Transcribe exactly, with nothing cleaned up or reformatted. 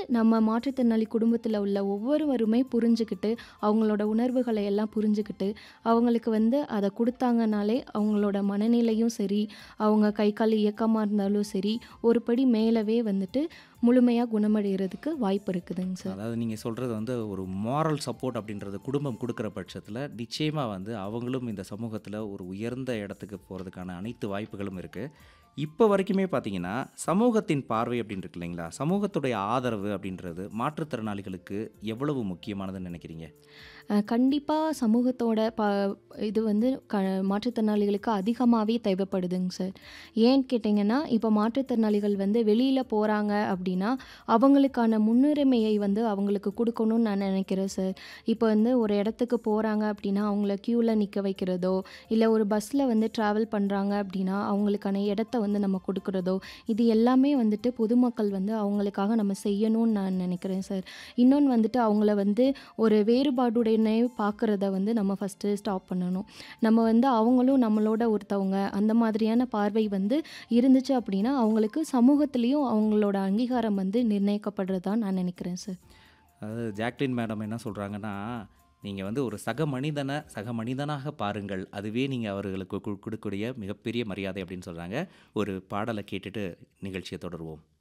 நம்ம மாற்றுத்திறனாளி குடும்பத்தில உள்ள ஒவ்வொருவருமே புரிஞ்சுக்கிட்டு, அவங்களோட உணர்வுகளை எல்லாம் புரிஞ்சுக்கிட்டு, அவங்களுக்கு வந்து அத குடுத்தாங்கனாலே, அவங்களோட மனநிலையும் சரி, அவங்க கை, கால் இயக்கமா இருந்தாலும் சரி, ஒரு படி மேலவே வந்துட்டு முழுமையா குணமடையறதுக்கு வாய்ப்பு இருக்குதுங்க சார். அதாவது நீங்க சொல்றது வந்து ஒரு மோரல் சப்போர்ட் அப்படின்றது குடும்பம் குடுக்குற பட்சத்தில, நிச்சயமா வந்து அவங்களும் இந்த சமூகத்தில ஒரு உயர்ந்த இடத்துக்கு போறதுக்கான அனைத்து வாய்ப்புகளும் இருக்கு. இப்ப வரைக்குமே பார்த்தீங்கன்னா, சமூகத்தின் பார்வை அப்படின்னு இருக்கு இல்லைங்களா? சமூகத்துடைய ஆதரவு அப்படின்றது மாற்றுத்திறனாளிகளுக்கு எவ்வளவு முக்கியமானதுன்னு நினைக்கிறீங்க? அ கண்டிப்பா சமூகத்தோட ப இது வந்து க மாற்றுத்திறனாளிகளுக்கு அதிகமாவே தேவைப்படுதுங்க சார். ஏன்னு கேட்டிங்கன்னா, இப்போ மாற்றுத்திறனாளிகள் வந்து வெளியில போறாங்க அப்படின்னா, அவங்களுக்கான முன்னுரிமையை வந்து அவங்களுக்கு குடுக்கணும்னு நான் நினைக்கிறேன் சார். இப்போ வந்து ஒரு இடத்துக்கு போறாங்க அப்படின்னா, அவங்கள கியூல நிக்க வைக்கிறதோ, இல்ல ஒரு பஸ்ல வந்து ட்ராவல் பண்றாங்க அப்படின்னா, அவங்களுக்கான இடத்த வந்து நம்ம குடுக்குறதோ, இது எல்லாமே வந்துட்டு பொதுமக்கள் வந்து அவங்களுக்காக நம்ம செய்யணும்னு நான் நினைக்கிறேன் சார். இன்னொன்னு வந்துட்டு அவங்கள வந்து ஒரு வேறுபாடுடையனே பார்க்குறத வந்து நம்ம ஃபஸ்ட்டு ஸ்டாப் பண்ணணும். நம்ம வந்து அவங்களும் நம்மளோட ஒருத்தவங்க, அந்த மாதிரியான பார்வை வந்து இருந்துச்சு அப்படின்னா, அவங்களுக்கு சமூகத்திலயும் அவங்களோட அங்கீகாரம் வந்து நிர்ணயிக்கப்படுறதா நான் நினைக்கிறேன் சார். அதாவது ஜாக்லின் மேடம் என்ன சொல்றாங்கன்னா, நீங்க வந்து ஒரு சக மனிதன சக மனிதனாக பாருங்கள். அதுவே நீங்க அவர்களுக்கு கு குடுக்கக்கூடிய மிகப்பெரிய மரியாதை அப்படின்னு சொல்றாங்க. ஒரு பாடல கேட்டுட்டு நிகழ்ச்சிய தொடருவோம்.